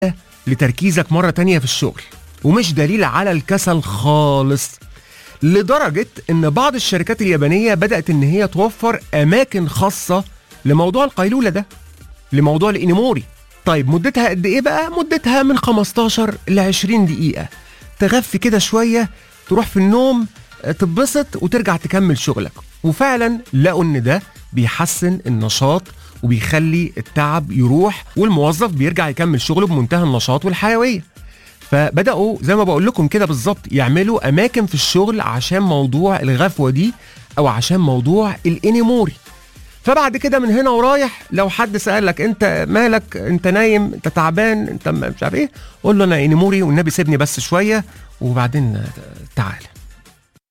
لتركيزك مرة تانية في الشغل، ومش دليل على الكسل خالص. لدرجة ان بعض الشركات اليابانية بدأت ان هي توفر اماكن خاصة لموضوع القيلولة ده، لموضوع الانيموري. طيب مدتها قد ايه بقى؟ مدتها من 15 ل 20 دقيقة، تغفي كده شوية، تروح في النوم، تتبسط وترجع تكمل شغلك. وفعلا لقوا ان ده بيحسن النشاط وبيخلي التعب يروح، والموظف بيرجع يكمل شغله بمنتهى النشاط والحيوية. فبدأوا زي ما بقول لكم كده بالظبط يعملوا أماكن في الشغل عشان موضوع الغفوة دي، أو عشان موضوع الانيموري. فبعد كده من هنا ورايح لو حد سألك انت مالك، انت نايم، انت تعبان، انت مش عارف ايه، قول له انا انيموري والنبي سيبني بس شوية وبعدين تعال.